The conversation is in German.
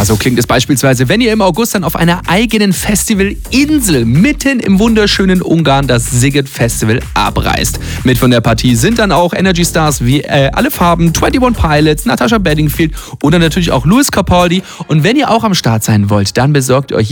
Ja, so klingt es beispielsweise, wenn ihr im August dann auf einer eigenen Festivalinsel mitten im wunderschönen Ungarn das Sziget Festival abreißt. Mit von der Partie sind dann auch Energy Stars wie Alle Farben, 21 Pilots, Natasha Bedingfield oder natürlich auch Lewis Capaldi. Und wenn ihr auch am Start sein wollt, dann besorgt euch